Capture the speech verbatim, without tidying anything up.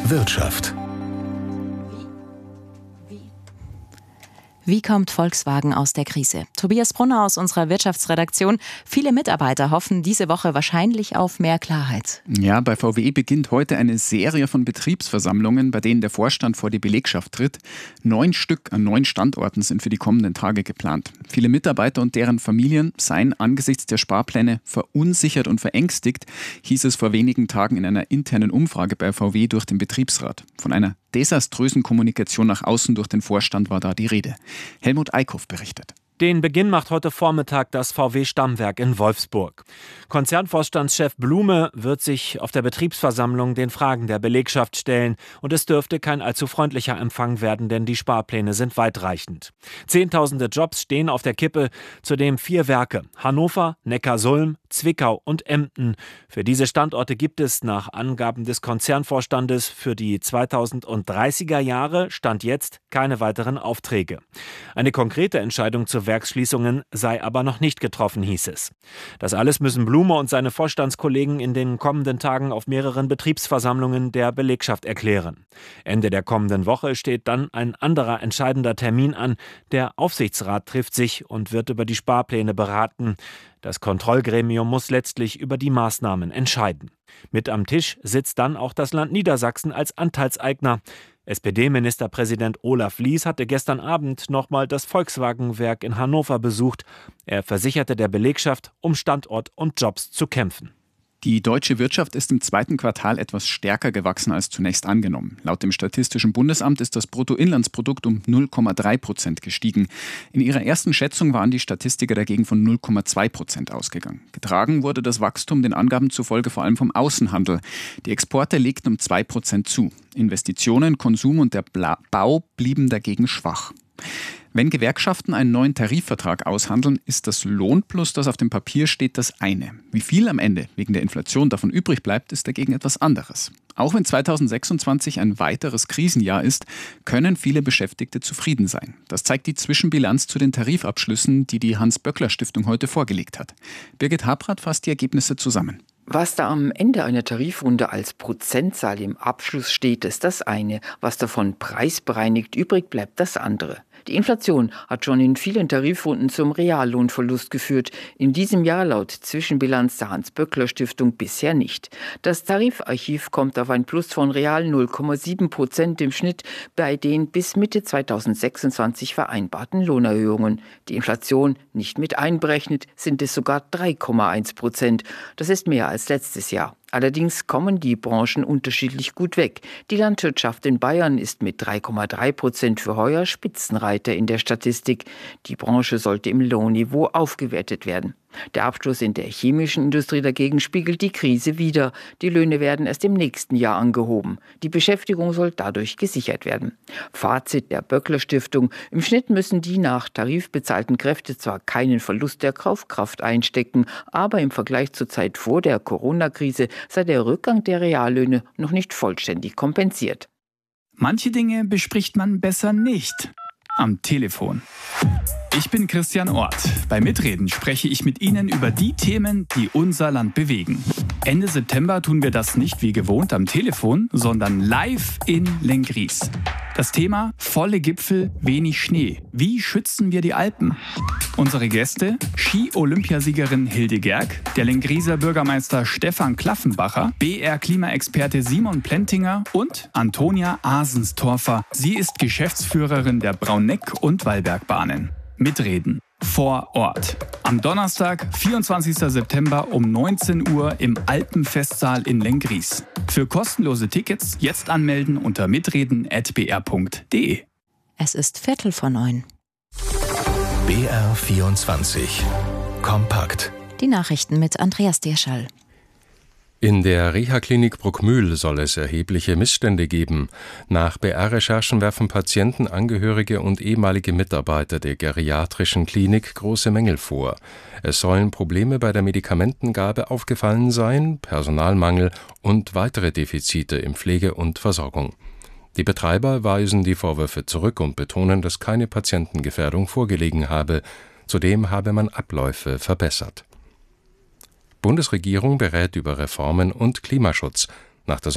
Wirtschaft. Wie kommt Volkswagen aus der Krise? Tobias Brunner aus unserer Wirtschaftsredaktion. Viele Mitarbeiter hoffen diese Woche wahrscheinlich auf mehr Klarheit. Ja, bei V W beginnt heute eine Serie von Betriebsversammlungen, bei denen der Vorstand vor die Belegschaft tritt. Neun Stück an neun Standorten sind für die kommenden Tage geplant. Viele Mitarbeiter und deren Familien seien angesichts der Sparpläne verunsichert und verängstigt, hieß es vor wenigen Tagen in einer internen Umfrage bei V W durch den Betriebsrat. Von einer desaströsen Kommunikation nach außen durch den Vorstand war da die Rede. Helmut Eickhoff berichtet. Den Beginn macht heute Vormittag das V W-Stammwerk in Wolfsburg. Konzernvorstandschef Blume wird sich auf der Betriebsversammlung den Fragen der Belegschaft stellen. Und es dürfte kein allzu freundlicher Empfang werden, denn die Sparpläne sind weitreichend. Zehntausende Jobs stehen auf der Kippe, zudem vier Werke: Hannover, Neckarsulm, Zwickau und Emden. Für diese Standorte gibt es nach Angaben des Konzernvorstandes für die zweitausenddreißiger Jahre Stand jetzt keine weiteren Aufträge. Eine konkrete Entscheidung zu Werksschließungen sei aber noch nicht getroffen, hieß es. Das alles müssen Blume und seine Vorstandskollegen in den kommenden Tagen auf mehreren Betriebsversammlungen der Belegschaft erklären. Ende der kommenden Woche steht dann ein anderer entscheidender Termin an. Der Aufsichtsrat trifft sich und wird über die Sparpläne beraten. Das Kontrollgremium muss letztlich über die Maßnahmen entscheiden. Mit am Tisch sitzt dann auch das Land Niedersachsen als Anteilseigner. S P D-Ministerpräsident Olaf Lies hatte gestern Abend nochmal das Volkswagen-Werk in Hannover besucht. Er versicherte der Belegschaft, um Standort und Jobs zu kämpfen. Die deutsche Wirtschaft ist im zweiten Quartal etwas stärker gewachsen als zunächst angenommen. Laut dem Statistischen Bundesamt ist das Bruttoinlandsprodukt um null Komma drei Prozent gestiegen. In ihrer ersten Schätzung waren die Statistiker dagegen von null Komma zwei Prozent ausgegangen. Getragen wurde das Wachstum den Angaben zufolge vor allem vom Außenhandel. Die Exporte legten um zwei Prozent zu. Investitionen, Konsum und der Bau blieben dagegen schwach. Wenn Gewerkschaften einen neuen Tarifvertrag aushandeln, ist das Lohnplus, das auf dem Papier steht, das eine. Wie viel am Ende wegen der Inflation davon übrig bleibt, ist dagegen etwas anderes. Auch wenn zweitausendsechsundzwanzig ein weiteres Krisenjahr ist, können viele Beschäftigte zufrieden sein. Das zeigt die Zwischenbilanz zu den Tarifabschlüssen, die die Hans-Böckler-Stiftung heute vorgelegt hat. Birgit Habrath fasst die Ergebnisse zusammen. Was da am Ende einer Tarifrunde als Prozentzahl im Abschluss steht, ist das eine. Was davon preisbereinigt übrig bleibt, das andere. Die Inflation hat schon in vielen Tarifrunden zum Reallohnverlust geführt. In diesem Jahr laut Zwischenbilanz der Hans-Böckler-Stiftung bisher nicht. Das Tarifarchiv kommt auf ein Plus von real null Komma sieben Prozent im Schnitt bei den bis Mitte zweitausendsechsundzwanzig vereinbarten Lohnerhöhungen. Die Inflation nicht mit einberechnet, sind es sogar drei Komma eins Prozent. Das ist mehr als letztes Jahr. Allerdings kommen die Branchen unterschiedlich gut weg. Die Landwirtschaft in Bayern ist mit drei Komma drei Prozent für heuer Spitzenreiter in der Statistik. Die Branche sollte im Lohnniveau aufgewertet werden. Der Abschluss in der chemischen Industrie dagegen spiegelt die Krise wider. Die Löhne werden erst im nächsten Jahr angehoben. Die Beschäftigung soll dadurch gesichert werden. Fazit der Böckler-Stiftung: Im Schnitt müssen die nach Tarif bezahlten Kräfte zwar keinen Verlust der Kaufkraft einstecken, aber im Vergleich zur Zeit vor der Corona-Krise sei der Rückgang der Reallöhne noch nicht vollständig kompensiert. Manche Dinge bespricht man besser nicht am Telefon. Ich bin Christian Orth. Bei Mitreden spreche ich mit Ihnen über die Themen, die unser Land bewegen. Ende September tun wir das nicht wie gewohnt am Telefon, sondern live in Lenggries. Das Thema: volle Gipfel, wenig Schnee. Wie schützen wir die Alpen? Unsere Gäste: Ski-Olympiasiegerin Hilde Gerg, der Lengrieser Bürgermeister Stefan Klaffenbacher, B R-Klimaexperte Simon Plentinger und Antonia Asenstorfer. Sie ist Geschäftsführerin der Brauneck- und Wallbergbahnen. Mitreden vor Ort. Am Donnerstag, vierundzwanzigsten September um neunzehn Uhr im Alpenfestsaal in Lenggries. Für kostenlose Tickets jetzt anmelden unter mitreden at b r punkt d e. Es ist Viertel vor neun. B R vierundzwanzig. Kompakt. Die Nachrichten mit Andreas Derschall. In der Reha-Klinik Bruckmühl soll es erhebliche Missstände geben. Nach B R-Recherchen werfen Patienten, Angehörige und ehemalige Mitarbeiter der geriatrischen Klinik große Mängel vor. Es sollen Probleme bei der Medikamentengabe aufgefallen sein, Personalmangel und weitere Defizite in Pflege und Versorgung. Die Betreiber weisen die Vorwürfe zurück und betonen, dass keine Patientengefährdung vorgelegen habe. Zudem habe man Abläufe verbessert. Bundesregierung berät über Reformen und Klimaschutz. Nach der